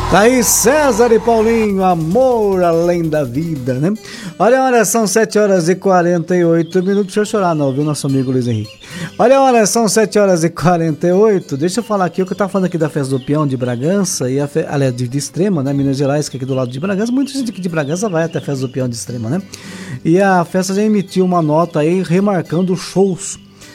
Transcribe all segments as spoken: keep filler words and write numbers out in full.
Tá aí César e Paulinho, amor além da vida, né? Olha a hora, são sete horas e quarenta e oito minutos. Deixa eu chorar não, viu, nosso amigo Luiz Henrique? Olha a hora, são sete horas e quarenta e oito. Deixa eu falar aqui, o que eu tava falando aqui da festa do peão de Bragança, e a fe... aliás, de, de Extrema, né? Minas Gerais, que é aqui do lado de Bragança. Muita gente aqui de Bragança vai até a festa do peão de Extrema, né? E a festa já emitiu uma nota aí remarcando os shows.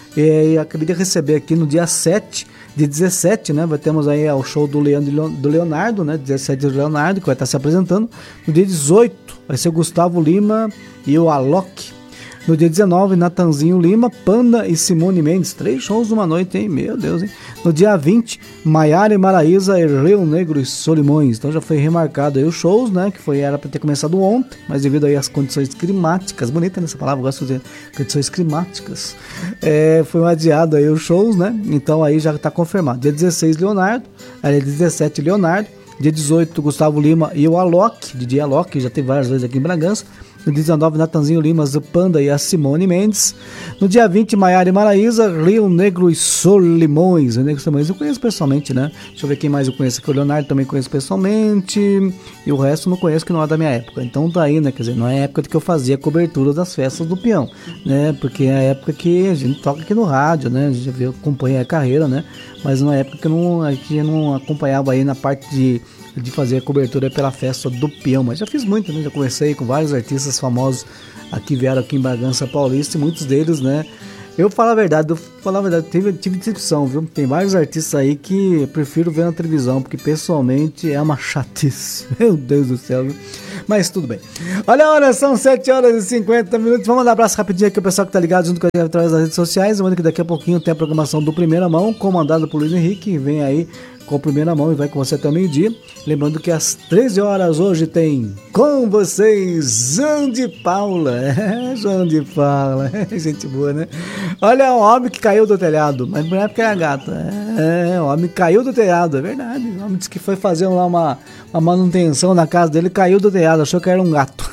E acabei de receber aqui no dia sete de dezessete, né? Vai temos aí o show do Leandro do Leonardo, né? dezessete do Leonardo, que vai estar se apresentando. No dia dezoito vai ser o Gustavo Lima e o Alok. No dia dezenove, Natanzinho Lima, Panda e Simone Mendes. Três shows numa noite, hein? Meu Deus, hein? No dia vinte, Maiara e Maraísa e Rio Negro e Solimões. Então já foi remarcado aí os shows, né? Que foi, era para ter começado ontem, mas devido aí às condições climáticas, bonita nessa palavra, gosto de dizer, condições climáticas, é, foi adiado aí os shows, né? Então aí já está confirmado. Dia dezesseis, Leonardo. Aí dezessete, Leonardo. Dia dezoito, Gustavo Lima e o Alok, Didi Alok, já tem várias vezes aqui em Bragança. No dia dezenove, Natanzinho Limas, o Panda e a Simone Mendes. No dia vinte, Maiara e Maraísa, Rio Negro e Solimões. O Negro e Solimões eu conheço pessoalmente, né? Deixa eu ver quem mais eu conheço aqui. O Leonardo também conheço pessoalmente. E o resto eu não conheço, que não é da minha época. Então tá aí, né? Quer dizer, não é a época que eu fazia cobertura das festas do peão, né? Porque é a época que a gente toca aqui no rádio, né? A gente já acompanha a carreira, né? Mas não é a época que eu não, a gente não acompanhava aí na parte de... de fazer a cobertura pela festa do peão, mas já fiz muito, né? Já conversei com vários artistas famosos aqui, vieram aqui em Bragança Paulista, e muitos deles, né? Eu falo a verdade, eu falo a verdade, tive, tive decepção, viu? Tem vários artistas aí que eu prefiro ver na televisão, porque pessoalmente é uma chatice. Meu Deus do céu, viu? Mas tudo bem. Olha a hora, são sete horas e cinquenta minutos. Vamos mandar um abraço rapidinho aqui ao pessoal que tá ligado junto com a gente através das redes sociais. Lembrando que daqui a pouquinho tem a programação do Primeira Mão, comandado por Luiz Henrique. Vem aí com a primeira mão e vai com você até o meio-dia. Lembrando que às treze horas hoje tem com vocês João de Paula. É, João de Paula. É, gente boa, né? Olha, o homem que caiu do telhado. Mas não é porque era gato. É, o homem caiu do telhado, é verdade. O homem disse que foi fazer lá uma, uma manutenção na casa dele, caiu do telhado, achou que era um gato.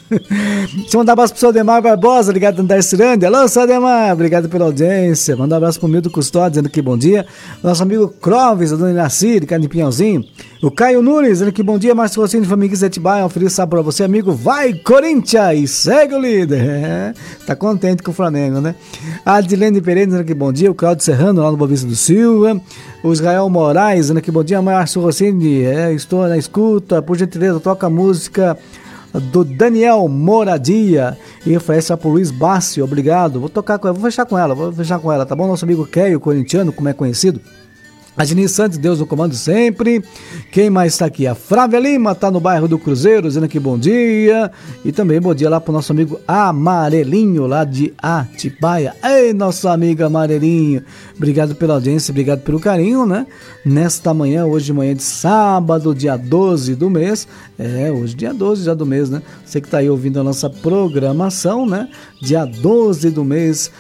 Deixa eu mandar um abraço pro seu Ademar Barbosa, ligado no Darcilândia. Alô, seu Ademar, obrigado pela audiência. Mandar um abraço pro Milton Custódio, dizendo que bom dia. Nosso amigo Clóvis, a dona Inaci, de Carne de Pinhãozinho. O Caio Nunes, dizendo que bom dia. Márcio Rocinho, de Família Zetibá. Um feliz sábado pra você, amigo. Vai, Corinthians! E segue o líder. É, tá contente com o Flamengo, né? A Adilene Pereira, dizendo que bom dia. O Claudio Serrano, lá no Boa Vista do Silva. O Israel Moraes, dizendo que bom dia. Márcio Rocinho, é, estou na escuta. Por gentileza, toca a música do Daniel Moradia e oferece para o Luiz Bassi, obrigado. Vou tocar com ela, vou fechar com ela, vou fechar com ela, tá bom? Nosso amigo Keio, corintiano, como é conhecido. A Diniz Santos, Deus no comando sempre. Quem mais está aqui? A Flávia Lima, está no bairro do Cruzeiro, dizendo aqui bom dia. E também bom dia lá para o nosso amigo Amarelinho, lá de Atibaia. Ei, nosso amigo Amarelinho, obrigado pela audiência, obrigado pelo carinho, né? Nesta manhã, hoje de manhã de sábado, dia doze do mês. É, hoje dia doze já do mês, né? Você que está aí ouvindo a nossa programação, né? Dia doze do mês.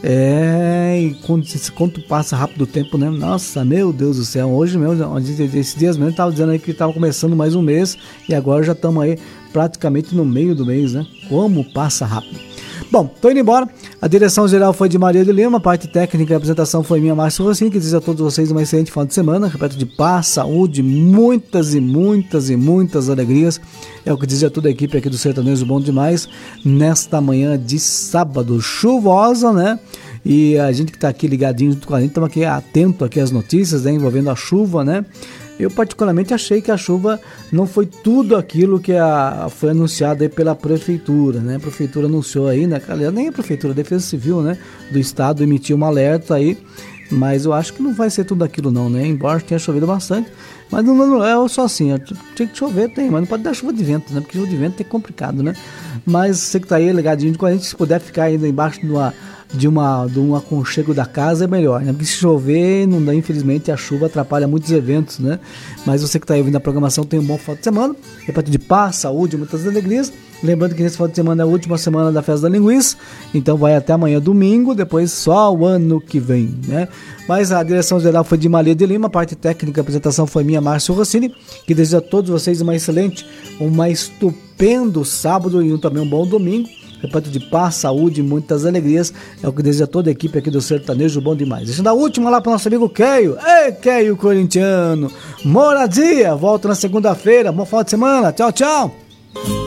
É, e quanto, quanto passa rápido o tempo, né? Nossa, meu Deus do céu, hoje mesmo, esses dias mesmo, estava dizendo aí que estava começando mais um mês e agora já estamos aí praticamente no meio do mês, né? Como passa rápido. Bom, tô indo embora. A direção geral foi de Maria de Lima, a parte técnica e a apresentação foi minha, Márcio Rocinho, que deseja a todos vocês uma excelente final de semana, repleto de paz, saúde, muitas e muitas e muitas alegrias. É o que dizia toda a equipe aqui do Sertanejo Bom Demais, nesta manhã de sábado, chuvosa, né? E a gente que tá aqui ligadinho junto com a gente, estamos aqui atento aqui às notícias, né, envolvendo a chuva, né? Eu particularmente achei que a chuva não foi tudo aquilo que a, foi anunciado aí pela prefeitura, né? A prefeitura anunciou aí, né? Aliás, nem a prefeitura, a Defesa Civil, né, do estado emitiu um alerta aí, mas eu acho que não vai ser tudo aquilo não, né? Embora tenha chovido bastante, mas não, não é só assim, tinha que chover, tem, mas não pode dar chuva de vento, né? Porque chuva de vento é complicado, né? Mas você que tá aí ligadinho com a gente, se puder ficar ainda embaixo de uma de, uma, de um aconchego da casa é melhor, né? Porque se chover, não dá, infelizmente a chuva atrapalha muitos eventos, né? Mas você que está aí ouvindo a programação tem um bom final de semana, repleto de paz, saúde, muitas alegrias. Lembrando que nesse final de semana é a última semana da Festa da Linguiça, então vai até amanhã domingo, depois só o ano que vem, né? Mas a direção geral foi de Maria de Lima, a parte técnica, a apresentação foi minha, Márcio Rossini, que deseja a todos vocês uma excelente, uma estupendo sábado e um, também um bom domingo. repleto de paz, saúde e muitas alegrias. É o que deseja toda a equipe aqui do Sertanejo Bom Demais. Deixando a última lá para o nosso amigo Keio. Ei, Keio corintiano. Moradia, volto na segunda-feira. Bom final de semana. Tchau, tchau.